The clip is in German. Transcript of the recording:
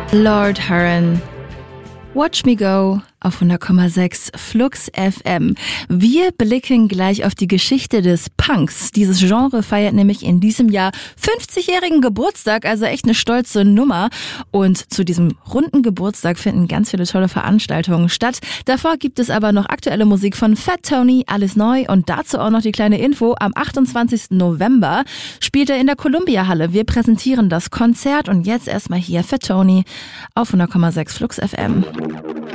Lord Huron. Watch Me Go auf 100,6 Flux FM. Wir blicken gleich auf die Geschichte des Punks. Dieses Genre feiert nämlich in diesem Jahr 50-jährigen Geburtstag, also echt eine stolze Nummer. Und zu diesem runden Geburtstag finden ganz viele tolle Veranstaltungen statt. Davor gibt es aber noch aktuelle Musik von Fat Tony, alles neu. Und dazu auch noch die kleine Info. Am 28. November spielt er in der Columbia-Halle. Wir präsentieren das Konzert und jetzt erstmal hier Fat Tony auf 100,6 Flux FM.